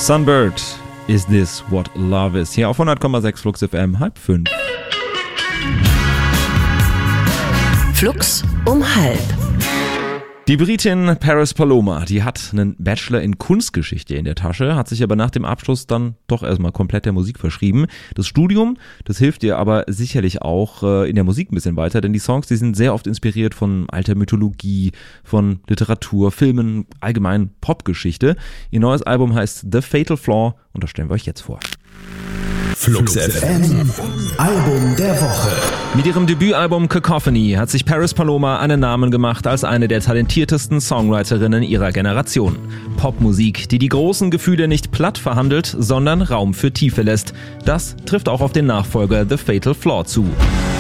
Sunbird, Is This What Love Is? Hier auf 100,6 Flux FM, 4:30. Flux um 4:30. Die Britin Paris Paloma, die hat einen Bachelor in Kunstgeschichte in der Tasche, hat sich aber nach dem Abschluss dann doch erstmal komplett der Musik verschrieben. Das Studium, das hilft ihr aber sicherlich auch in der Musik ein bisschen weiter, denn die Songs, die sind sehr oft inspiriert von alter Mythologie, von Literatur, Filmen, allgemein Popgeschichte. Ihr neues Album heißt The Fatal Flaw und das stellen wir euch jetzt vor. Flux FM Album der Woche. Mit ihrem Debütalbum Cacophony hat sich Paris Paloma einen Namen gemacht als eine der talentiertesten Songwriterinnen ihrer Generation. Popmusik, die die großen Gefühle nicht platt verhandelt, sondern Raum für Tiefe lässt. Das trifft auch auf den Nachfolger The Fatal Flaw zu.